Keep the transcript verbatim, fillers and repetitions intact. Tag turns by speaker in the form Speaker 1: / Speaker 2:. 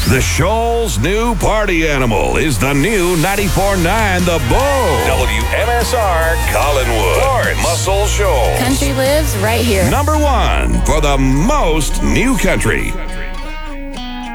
Speaker 1: The Shoal's new party animal is the new ninety-four point nine The Bull. W M S R Collinwood. Florence. Muscle Shoals.
Speaker 2: Country lives right here.
Speaker 1: Number one for the most new country.